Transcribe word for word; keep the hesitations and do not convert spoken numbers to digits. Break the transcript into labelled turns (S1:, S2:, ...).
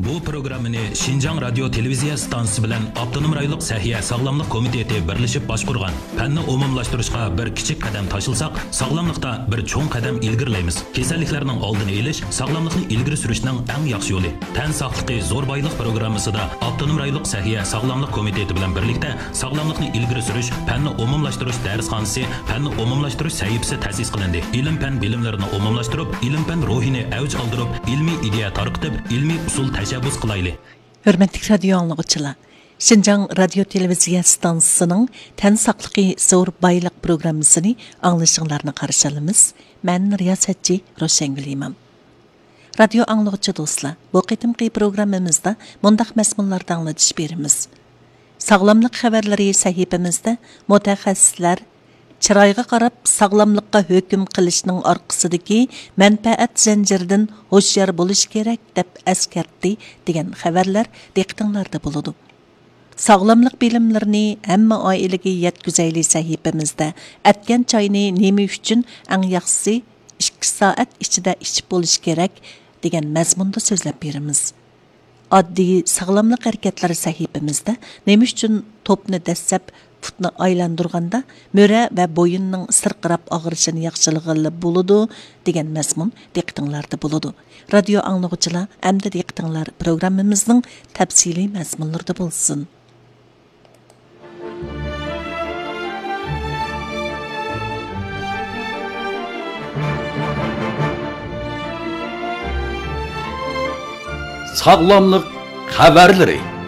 S1: Bu programmani Şinjan Radyo Televiziya stansiyasi bilan Avtonom rayonluq Sahiya Sog'lomlik komiteti birlashib boshqargan. Fanni umumlashtirishga bir kichik qadam tashlsak, sog'lomlikda bir cho'ng qadam ilgirlaymiz. Kasalliklarning oldini olish, sog'lomlikni ilgari surishning eng yaxshi yo'li. Tan sog'ligi zo'r boylik programmasida Avtonom rayonluq Sahiya Sog'lomlik komiteti bilan birlikda sog'lomlikni ilgari surish, fanni umumlashtirish darsxonasi, fanni umumlashtirish sahifasi ta'sis qilindi. Ilm fan bilimlarini umumlashtirib, ilm fan ruhini avj oldirib, ilmiy ideya tarqitib, ilmiy usul tashabbus qilayli.
S2: Hörmətli radio anlıqçılar, Şinjan Radio Televiziya stansiyasının Tən saqlıqı zo'r boylik programmasını anglışınlarını qarşılamız. Mən riyasetçi Roşengül İmam. Radio anlıqçı dostlar, bu qitimqi programmamızda mundaq məzmunlarda anlatış berimiz. Sağlamlıq xəbərləri səhifəmizdə mutaxassislar chiroyga qarab sog'lomlikqa hukm qilishning orqasidagi manfaat zanjiridan ho'shyor bo'lish kerak deb askartdi degan xabarlar diqqatinglarda bo'ladi. Sog'lomlik bilimlarini hamma oilaga yetkazayli sahifamizda atgan choyni nima uchun eng yaxshisi ikki soat ichida ichib bo'lish kerak degan mazmunda so'zlab beramiz. Oddiy sog'lomlik harakatlari sahifamizda nima uchun to'pni dastlab putni aylandırganda möre ve boyunның sırqırap ağrışını yaxşılığılı buludu degan mazmun diqqatinglarda buludu. Radio anlıqçılar, əmdə diqqatinglar programmamızның təfsili mazmunlarda bolsun.
S3: Sağlamlıq xəbərləri